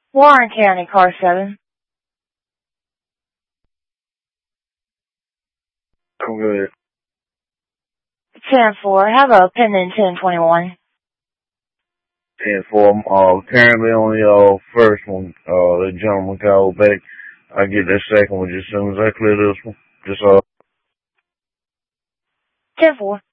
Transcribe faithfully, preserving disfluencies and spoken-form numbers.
Warren County, car seven. I'm good. ten four, have a pending ten twenty-one. ten four, uh, currently on the, uh, first one, uh, the gentleman called back. I get that second one just as soon as I clear this one. Just, uh. ten four.